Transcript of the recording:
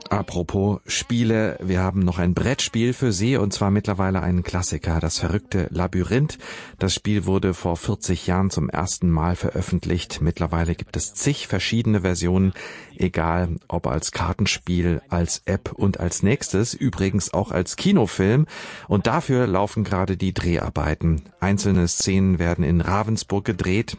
Apropos Spiele, wir haben noch ein Brettspiel für Sie und zwar mittlerweile einen Klassiker, das verrückte Labyrinth. Das Spiel wurde vor 40 Jahren zum ersten Mal veröffentlicht. Mittlerweile gibt es zig verschiedene Versionen, egal ob als Kartenspiel, als App und als nächstes übrigens auch als Kinofilm. Und dafür laufen gerade die Dreharbeiten. Einzelne Szenen werden in Ravensburg gedreht.